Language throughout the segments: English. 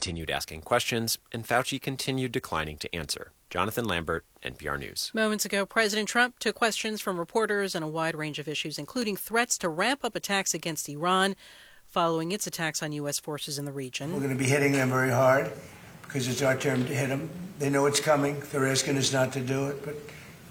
continued asking questions, and Fauci continued declining to answer. Jonathan Lambert, NPR News. Moments ago, President Trump took questions from reporters on a wide range of issues, including threats to ramp up attacks against Iran following its attacks on U.S. forces in the region. We're going to be hitting them very hard because it's our turn to hit them. They know it's coming. They're asking us not to do it, but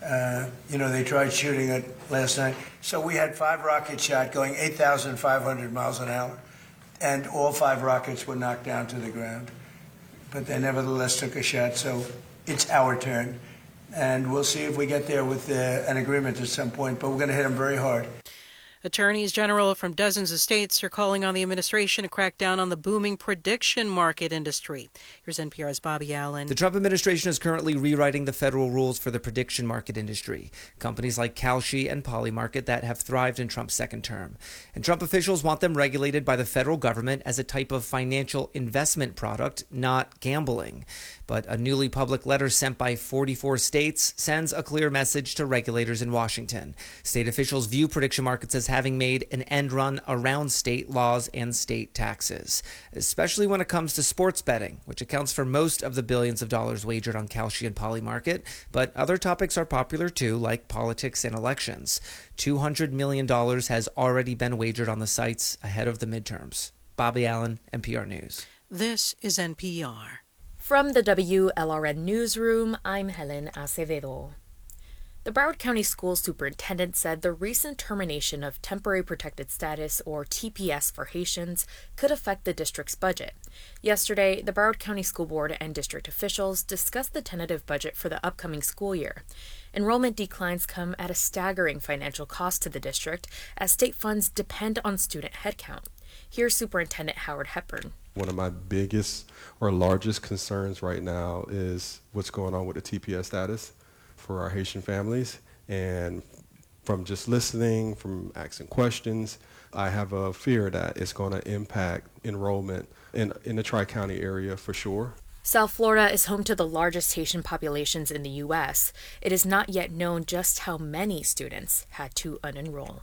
they tried shooting it last night. So we had 5 rockets shot going 8,500 miles an hour, and all 5 rockets were knocked down to the ground. But they nevertheless took a shot, so it's our turn. And we'll see if we get there with an agreement at some point, but we're going to hit them very hard. Attorneys general from dozens of states are calling on the administration to crack down on the booming prediction market industry. Here's NPR's Bobby Allen. The Trump administration is currently rewriting the federal rules for the prediction market industry. Companies like Kalshi and Polymarket that have thrived in Trump's second term. And Trump officials want them regulated by the federal government as a type of financial investment product, not gambling. But a newly public letter sent by 44 states sends a clear message to regulators in Washington. State officials view prediction markets as having made an end run around state laws and state taxes, especially when it comes to sports betting, which accounts for most of the billions of dollars wagered on Kalshi and Polymarket. But other topics are popular too, like politics and elections. $200 million has already been wagered on the sites ahead of the midterms. Bobby Allen, NPR News. This is NPR. From the WLRN Newsroom, I'm Helen Acevedo. The Broward County School Superintendent said the recent termination of Temporary Protected Status, or TPS, for Haitians could affect the district's budget. Yesterday, the Broward County School Board and district officials discussed the tentative budget for the upcoming school year. Enrollment declines come at a staggering financial cost to the district, as state funds depend on student headcount. Here's Superintendent Howard Hepburn. One of my biggest or largest concerns right now is what's going on with the TPS status for our Haitian families. And from just listening, from asking questions, I have a fear that it's going to impact enrollment in the Tri-County area for sure. South Florida is home to the largest Haitian populations in the U.S. It is not yet known just how many students had to unenroll.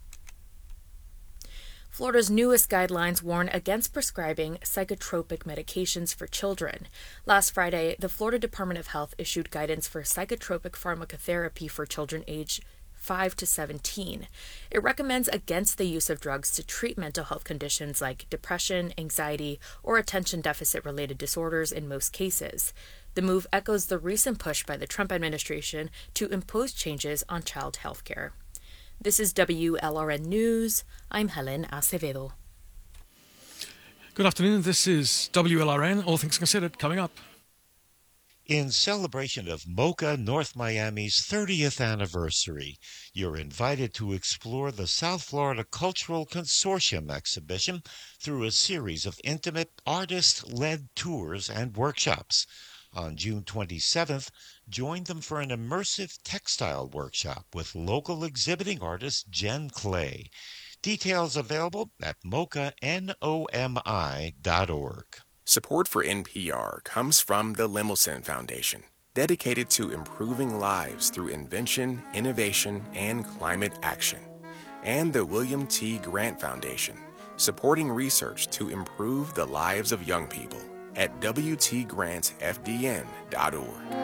Florida's newest guidelines warn against prescribing psychotropic medications for children. Last Friday, the Florida Department of Health issued guidance for psychotropic pharmacotherapy for children aged 5 to 17. It recommends against the use of drugs to treat mental health conditions like depression, anxiety, or attention deficit-related disorders in most cases. The move echoes the recent push by the Trump administration to impose changes on child health care. This is WLRN News. I'm Helen Acevedo. Good afternoon. This is WLRN, All Things Considered, coming up. In celebration of MoCA North Miami's 30th anniversary, you're invited to explore the South Florida Cultural Consortium exhibition through a series of intimate artist-led tours and workshops. On June 27th, join them for an immersive textile workshop with local exhibiting artist Jen Clay. Details available at mocaNOMI.org. Support for NPR comes from the Lemelson Foundation, dedicated to improving lives through invention, innovation, and climate action. And the William T. Grant Foundation, supporting research to improve the lives of young people at WTGrantFDN.org.